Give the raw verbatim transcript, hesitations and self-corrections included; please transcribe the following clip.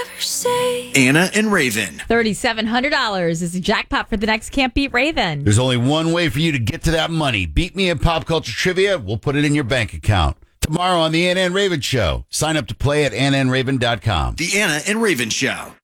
ever say. Anna and Raven. three thousand seven hundred dollars is the jackpot for the next Can't Beat Raven. There's only one way for you to get to that money. Beat me in pop culture trivia. We'll put it in your bank account. Tomorrow on the Anna and Raven Show. Sign up to play at anna and raven dot com. The Anna and Raven Show.